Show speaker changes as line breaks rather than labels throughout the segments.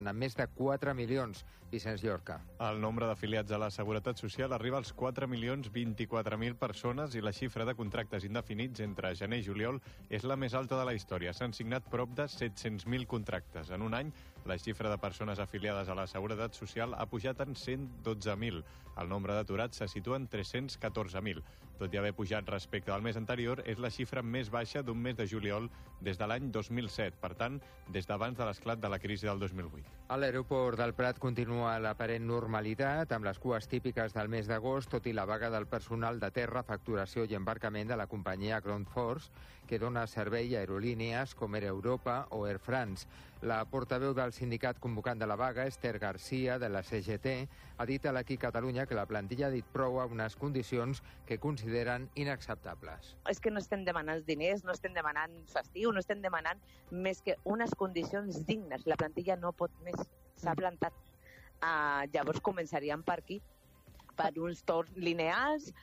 amb més de 4 milions. Vicenç Llorca.
El nombre d'afiliats a la Seguretat Social arriba als 4.024.000 persones i la xifra de contractes indefinits entre gener i juliol és la més alta de la història. S'han signat prop de 700.000 contractes. En un any, la xifra de persones afiliades a la Seguretat Social ha pujat en 112.000. El nombre d'aturats se situa en 314.000. Tot i haver pujat respecte al mes anterior, és la xifra més baixa d'un mes de juliol des de l'any 2007. Per tant, des d'abans de l'esclat de la crisi del 2008.
A l'aeroport del Prat continua l'aparent normalitat, amb les cues típiques del mes d'agost, tot i la vaga del personal de terra, facturació i embarcament de la companyia Ground Force, que dona servei a aerolínies com Air Europa o Air France. La portaveu del sindicat convocant de la vaga, Esther Garcia, de la CGT, ha dit a l'Aquí Catalunya que la plantilla ha dit prou a unes condicions que consideren inacceptables.
És que no estem demanant diners, no estem demanant festiu, no estem demanant més que unes condicions dignes. La plantilla no pot més, s'ha plantat. Llavors començaríem per aquí, per uns torns lineals,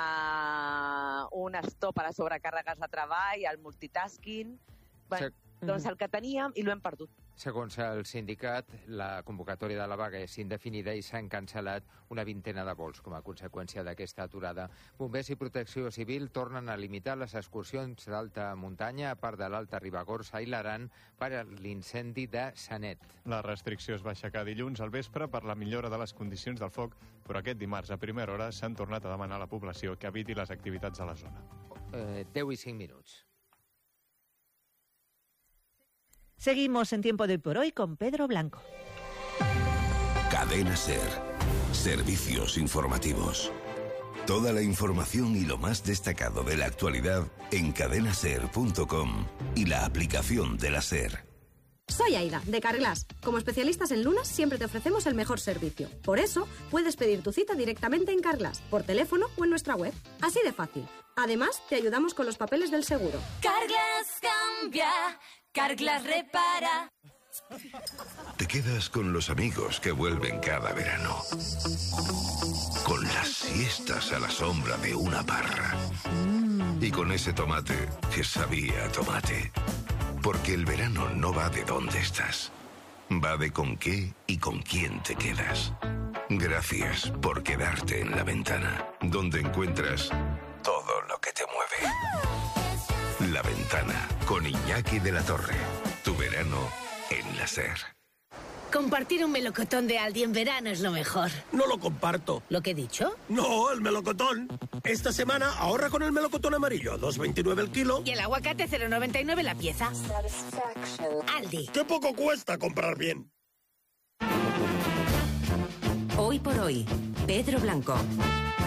un stop a les sobrecàrregues de treball, al multitasking. Bueno, doncs el que teníem i l'hem perdut.
Segons el sindicat, la convocatòria de la vaga és indefinida i s'han cancel·lat una vintena de vols com a conseqüència d'aquesta aturada. Bombers i Protecció Civil tornen a limitar les excursions d'alta muntanya a part de l'Alta Ribagorça i l'Aran per a l'incendi de Sanet.
La restricció es va aixecar dilluns al vespre per la millora de les condicions del foc, però aquest dimarts a primera hora s'han tornat a demanar a la població que eviti les activitats a la zona.
10 i 5 minuts.
Seguimos en Tiempo de Hoy por Hoy con Pedro Blanco.
Cadena SER. Servicios informativos. Toda la información y lo más destacado de la actualidad en cadenaser.com y la aplicación de la SER.
Soy Aida, de Carglass. Como especialistas en lunas, siempre te ofrecemos el mejor servicio. Por eso, puedes pedir tu cita directamente en Carglass, por teléfono o en nuestra web. Así de fácil. Además, te ayudamos con los papeles del seguro.
Carglass cambia, Carglass repara.
Te quedas con los amigos que vuelven cada verano. Con las siestas a la sombra de una parra. Y con ese tomate que sabía a tomate. Porque el verano no va de dónde estás. Va de con qué y con quién te quedas. Gracias por quedarte en La Ventana, donde encuentras todo lo que te mueve. La Ventana, con Iñaki de la Torre. Tu verano en la SER.
Compartir un melocotón de Aldi en verano es lo mejor.
No lo comparto.
¿Lo que he dicho?
No, el melocotón. Esta semana ahorra con el melocotón amarillo, 2,29 el kilo.
Y el aguacate 0,99 la pieza. Aldi.
¡Qué poco cuesta comprar bien!
Hoy por hoy, Pedro Blanco.